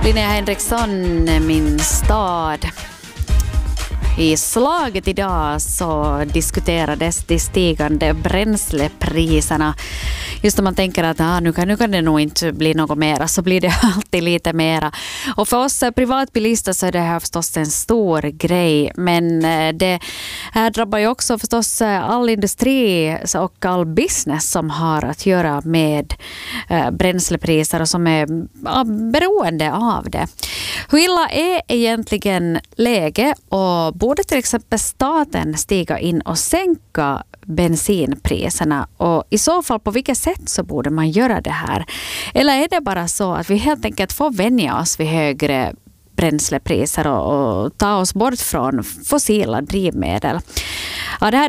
Linnea Henriksson, Min stad. I slaget idag så diskuterades de stigande bränslepriserna. Just om man tänker att nu kan det nog inte bli något mera, så blir det alltid lite mera. Och för oss privatbilister så är det här förstås en stor grej. Men det här drabbar ju också förstås all industri och all business som har att göra med bränslepriser och som är beroende av det. Hur illa är egentligen läge, och borde till exempel staten stiga in och sänka bensinpriserna, och i så fall på vilket sätt så borde man göra det här? Eller är det bara så att vi helt enkelt får vänja oss vid högre bränslepriser och ta oss bort från fossila drivmedel? Ja, det här